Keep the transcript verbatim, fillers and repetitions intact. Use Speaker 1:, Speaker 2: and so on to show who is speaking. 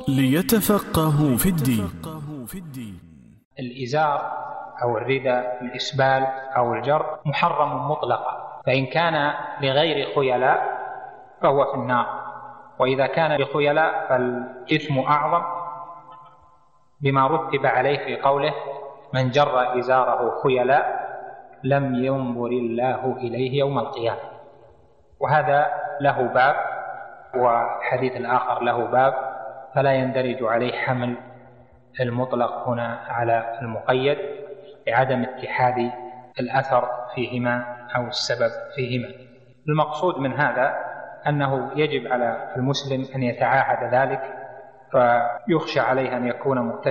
Speaker 1: ليتفقهوا في الدين.
Speaker 2: الإزار أو الرداء الإسبال أو الجر محرم مطلقا، فإن كان لغير خيلاء فهو في النار، وإذا كان لخيلاء فالإثم أعظم بما رتب عليه في قوله من جر إزاره خيلاء لم ينظر الله إليه يوم القيامة. وهذا له باب، وحديث الآخر له باب، فلا يندرج عليه حمل المطلق هنا على المقيد لعدم اتحاد الأثر فيهما أو السبب فيهما. المقصود من هذا أنه يجب على المسلم أن يتعاهد ذلك، فيخشى عليه أن يكون مرتكبا